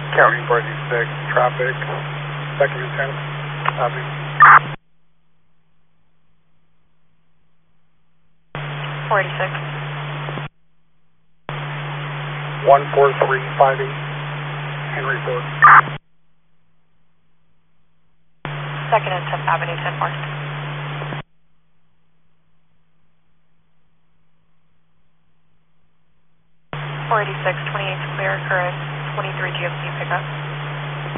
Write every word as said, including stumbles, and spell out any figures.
County four eighty-six, traffic, second and tenth Avenue. four eighty-six. one four three five eight, Henry Ford. Second and tenth Avenue, ten four. four eighty-six, twenty-eight clear, current twenty-three G M C pickup.